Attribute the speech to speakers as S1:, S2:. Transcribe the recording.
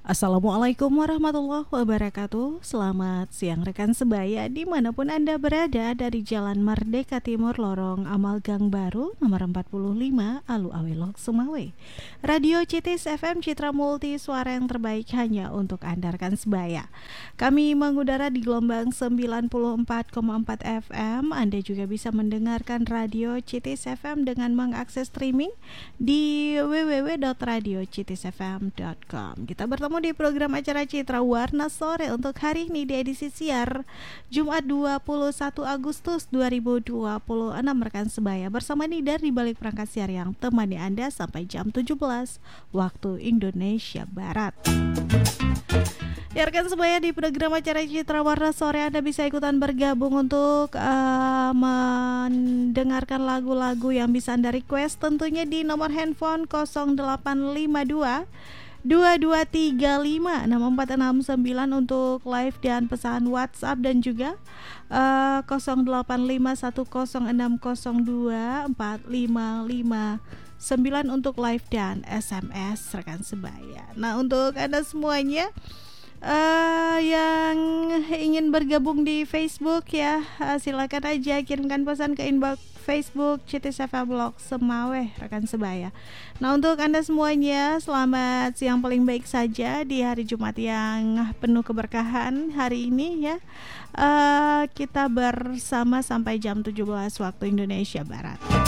S1: Assalamualaikum warahmatullahi wabarakatuh. Selamat siang rekan sebaya dimanapun Anda berada, dari Jalan Merdeka Timur, Lorong Amal Gang Baru, nomor 45, Alu Awilok, Sumawe. Radio Citis FM, Citra Multi, suara yang terbaik hanya untuk Anda rekan sebaya. Kami mengudara di gelombang 94,4 FM. Anda juga bisa mendengarkan Radio Citis FM dengan mengakses streaming di www.radiocitisfm.com. Kita bertemu di program acara Citra Warna Sore untuk hari ini di edisi siar Jumat 21 Agustus 2026 rekan sebaya, bersama Nidar di balik perangkat siar yang temani Anda sampai jam 17 waktu Indonesia Barat. Ya rekan sebaya, di program acara Citra Warna Sore Anda bisa ikutan bergabung untuk mendengarkan lagu-lagu yang bisa Anda request, tentunya di nomor handphone 0852 2235 6469 untuk live dan pesan WhatsApp, dan juga 085106024559 untuk live dan SMS rekan sebaya. Nah, untuk Anda semuanya yang ingin bergabung di Facebook ya, silakan aja kirimkan pesan ke inbox Facebook Citis FM Blog Semaweh rekan sebaya. Nah, untuk Anda semuanya, selamat siang paling baik saja di hari Jumat yang penuh keberkahan hari ini ya. Kita bersama sampai jam 17 waktu Indonesia Barat.